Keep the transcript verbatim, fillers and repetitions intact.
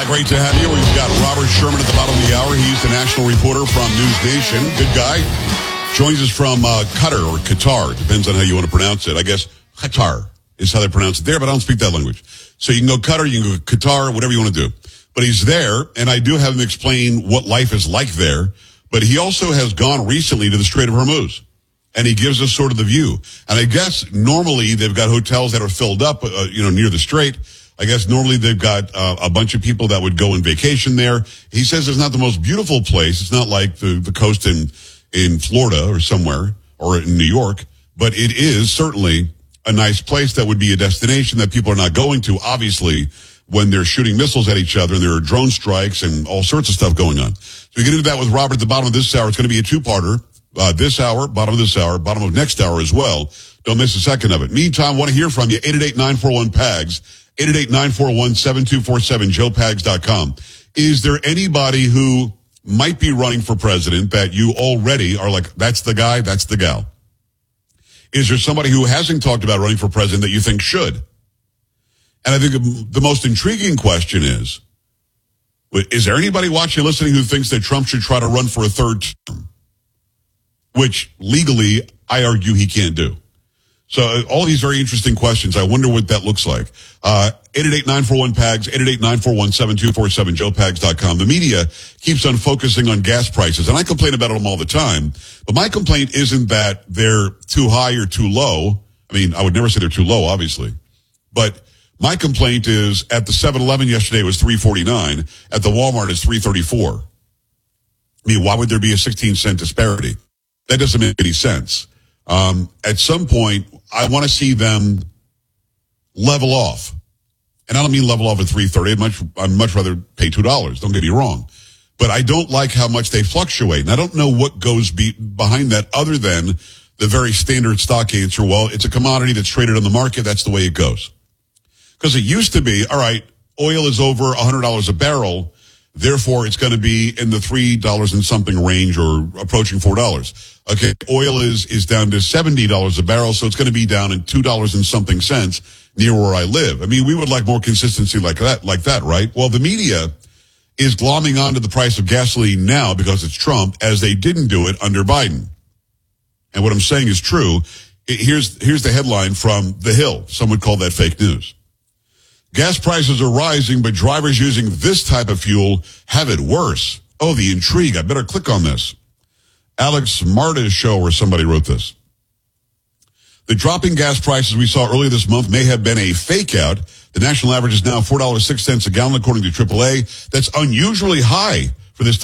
Uh, great to have you. We've got Robert Sherman at the bottom of the hour. He's the national reporter from News Nation. Good guy. Joins us from uh, Qatar or Qatar. Depends on how you want to pronounce it. I guess Qatar is how they pronounce it there, but I don't speak that language. So you can go Qatar, you can go Qatar, whatever you want to do. But he's there, and I do have him explain what life is like there. But he also has gone recently to the Strait of Hormuz, and he gives us sort of the view. And I guess normally they've got hotels that are filled up, uh, you know, near the Strait. I guess normally they've got uh, a bunch of people that would go on vacation there. He says it's not the most beautiful place. It's not like the, the coast in, in Florida or somewhere or in New York, but it is certainly a nice place that would be a destination that people are not going to, obviously, when they're shooting missiles at each other and there are drone strikes and all sorts of stuff going on. So we get into that with Robert at the bottom of this hour. It's going to be a two-parter. Uh, this hour, bottom of this hour, bottom of next hour as well. Don't miss a second of it. Meantime, want to hear from you. eight eight eight, nine four one, P A G S. eight eight eight, nine four one, seven two four seven, joe pags dot com. Is there anybody who might be running for president that you already are like, that's the guy, that's the gal? Is there somebody who hasn't talked about running for president that you think should? And I think the most intriguing question is, is there anybody watching, listening who thinks that Trump should try to run for a third term? Which legally, I argue he can't do. So uh, all these very interesting questions. I wonder what that looks like. Uh, eight eight eight, nine four one, P A G S, eight eight eight, nine four one, seven two four seven, joe pags dot com. The media keeps on focusing on gas prices, and I complain about them all the time. But my complaint isn't that they're too high or too low. I mean, I would never say they're too low, obviously. But my complaint is at the seven eleven yesterday it was three forty-nine. At the Walmart it's three thirty-four. I mean, why would there be a sixteen cent disparity? That doesn't make any sense. Um, at some point, I want to see them level off. And I don't mean level off at three thirty. I'd much, I'd much rather pay two dollars. Don't get me wrong. But I don't like how much they fluctuate. And I don't know what goes be, behind that other than the very standard stock answer. Well, it's a commodity that's traded on the market. That's the way it goes. Because it used to be, all right, oil is over one hundred dollars a barrel. Therefore, it's going to be in the three dollars and something range or approaching four dollars. Okay, oil is, is down to seventy dollars a barrel, so it's going to be down in two dollars and something cents near where I live. I mean, we would like more consistency like that, like that, right? Well, the media is glomming onto the price of gasoline now because it's Trump, as they didn't do it under Biden. And what I'm saying is true. Here's, here's the headline from The Hill. Some would call that fake news. Gas prices are rising, but drivers using this type of fuel have it worse. Oh, the intrigue. I better click on this. Alex Marta's show where somebody wrote this. The dropping gas prices we saw earlier this month may have been a fake out. The national average is now four dollars and six cents a gallon, according to triple A. That's unusually high for this time.